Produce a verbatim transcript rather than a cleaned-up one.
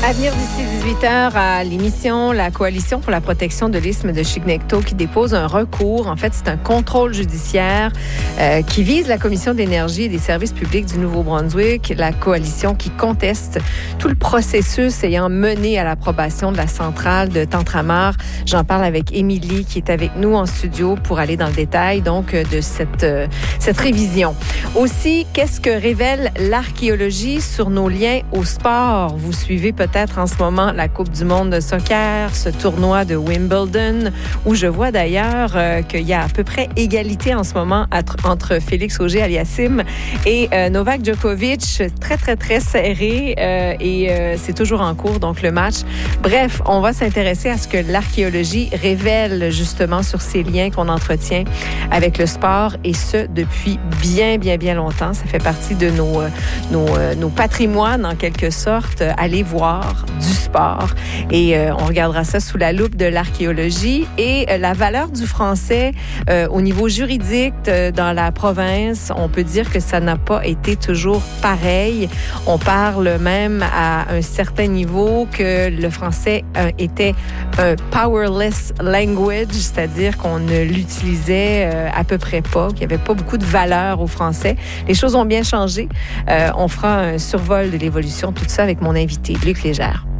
À venir d'ici dix-huit heures à l'émission, la Coalition pour la protection de l'isthme de Chignecto qui dépose un recours. En fait, c'est un contrôle judiciaire euh, qui vise la Commission d'énergie et des services publics du Nouveau-Brunswick, la coalition qui conteste tout le processus ayant mené à l'approbation de la centrale de Tantramar. J'en parle avec Émilie qui est avec nous en studio pour aller dans le détail donc de cette, euh, cette révision. Aussi, qu'est-ce que révèle l'archéologie sur nos liens au sport? Vous suivez peut-être Peut-être en ce moment la Coupe du monde de soccer, ce tournoi de Wimbledon, où je vois d'ailleurs euh, qu'il y a à peu près égalité en ce moment entre Félix Auger-Aliassime et euh, Novak Djokovic, très très très serré euh, et euh, c'est toujours en cours donc le match. Bref, on va s'intéresser à ce que l'archéologie révèle justement sur ces liens qu'on entretient avec le sport et ce depuis bien bien bien longtemps. Ça fait partie de nos nos, nos patrimoines en quelque sorte. Allez voir du sport et euh, on regardera ça sous la loupe de l'archéologie et euh, la valeur du français euh, au niveau juridique euh, dans la province, on peut dire que ça n'a pas été toujours pareil. On parle même à un certain niveau que le français euh, était un powerless language, c'est-à-dire qu'on ne l'utilisait euh, à peu près pas, qu'il n'y avait pas beaucoup de valeur au français. Les choses ont bien changé. Euh, on fera un survol de l'évolution, tout ça avec mon invité, Luc Légère.